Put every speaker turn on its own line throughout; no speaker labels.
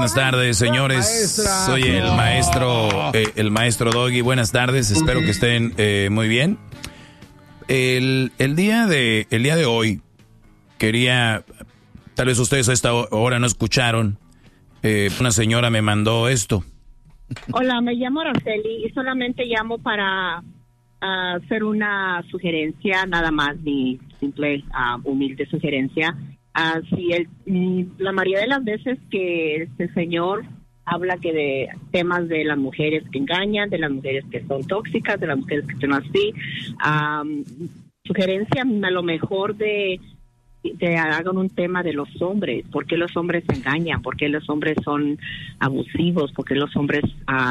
buenas tardes, señores.
Maestra.
Soy el maestro Doggy. Buenas tardes, espero que estén muy bien. El día de hoy quería, tal vez ustedes a esta hora no escucharon, una señora me mandó esto.
Hola, me llamo Araceli y solamente llamo para hacer una sugerencia, nada más, mi simple, humilde sugerencia. La mayoría de las veces que este señor habla que de temas de las mujeres que engañan, de las mujeres que son tóxicas, de las mujeres que son así, sugerencia a lo mejor de hagan un tema de los hombres, por qué los hombres engañan, por qué los hombres son abusivos, por qué los hombres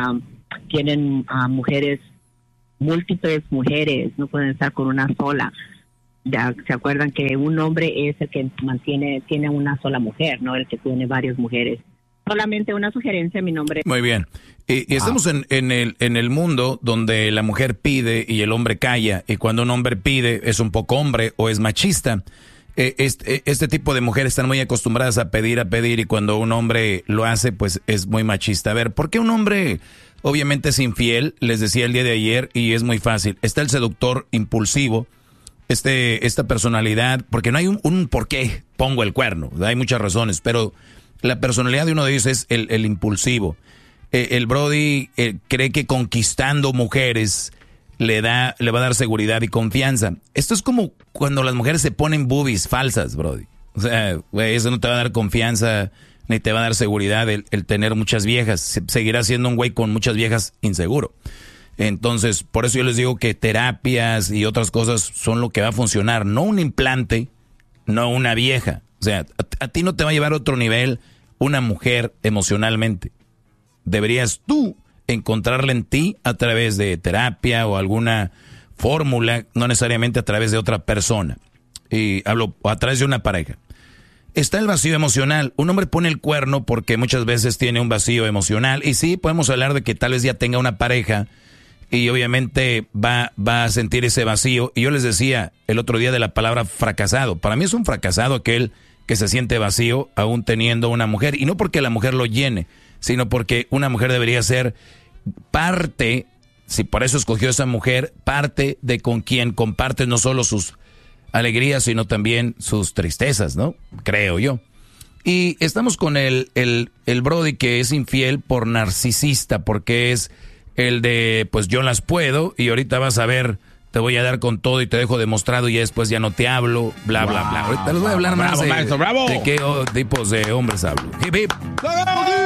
tienen mujeres, múltiples mujeres, no pueden estar con una sola. Ya se acuerdan que un hombre es el que tiene una sola mujer, no el que tiene varias mujeres. Solamente una sugerencia, mi nombre.
Muy bien. Y estamos en el mundo donde la mujer pide y el hombre calla. Y cuando un hombre pide es un poco hombre o es machista. Este tipo de mujeres están muy acostumbradas a pedir y cuando un hombre lo hace pues es muy machista. A ver, ¿por qué un hombre obviamente es infiel? Les decía el día de ayer y es muy fácil. Está el seductor impulsivo. Esta personalidad, porque no hay un por qué pongo el cuerno, hay muchas razones, pero la personalidad de uno de ellos es el impulsivo. El Brody cree que conquistando mujeres le va a dar seguridad y confianza. Esto es como cuando las mujeres se ponen boobies falsas, Brody. O sea, güey, eso no te va a dar confianza ni te va a dar seguridad el tener muchas viejas. Seguirás siendo un güey con muchas viejas inseguro. Entonces, por eso yo les digo que terapias y otras cosas son lo que va a funcionar. No un implante, no una vieja. O sea, a ti no te va a llevar a otro nivel una mujer emocionalmente. Deberías tú encontrarla en ti a través de terapia o alguna fórmula, no necesariamente a través de otra persona. Y hablo a través de una pareja. Está el vacío emocional. Un hombre pone el cuerno porque muchas veces tiene un vacío emocional. Y sí, podemos hablar de que tal vez ya tenga una pareja y obviamente va a sentir ese vacío. Y yo les decía el otro día de la palabra fracasado. Para mí es un fracasado aquel que se siente vacío aún teniendo una mujer. Y no porque la mujer lo llene, sino porque una mujer debería ser parte, si por eso escogió esa mujer, parte de con quien comparte no solo sus alegrías, sino también sus tristezas, ¿no? Creo yo. Y estamos con el Brody que es infiel por narcisista, porque es el de, pues yo las puedo y ahorita vas a ver, te voy a dar con todo y te dejo demostrado y después ya no te hablo, bla, bla, bla. Ahorita les voy a hablar más de qué tipos de hombres hablo. Hip, hip.